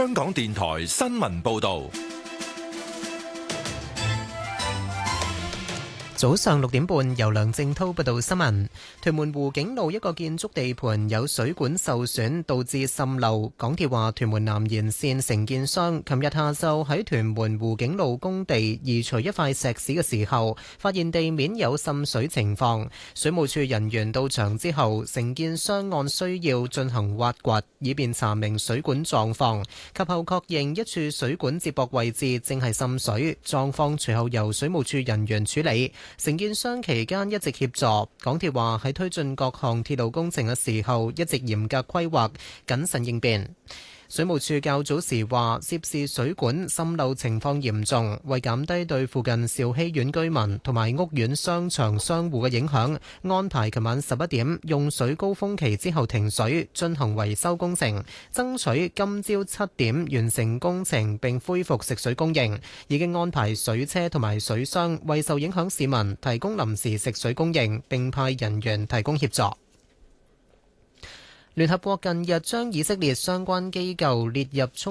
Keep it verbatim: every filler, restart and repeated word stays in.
香港電台新聞報道。 早上六點半，由梁正滔報道新聞。屯門湖景路一個建築地盤有水管受損，導致滲漏。港鐵話，屯門南延線承建商琴日下晝喺屯門湖景路工地移除一塊石屎嘅時候，發現地面有滲水情況。水務署人員到場之後，承建商按需要進行挖掘，以便查明水管狀況。及後確認一處水管接駁位置正係滲水，狀況隨後由水務署人員處理。承建商期間一直協助，港鐵話喺推進各項鐵路工程嘅時候，一直嚴格規劃，謹慎應變。水務署較早時話，涉事水管滲漏情況嚴重，為減低對附近兆禧苑居民同埋屋苑商場商戶嘅影響，安排琴晚十一點用水高峰期之後停水進行維修工程，爭取今朝七點完成工程並恢復食水供應。已經安排水車同埋水箱為受影響市民提供臨時食水供應，並派人員提供協助。聯合國近日將以色列相關機構列入衝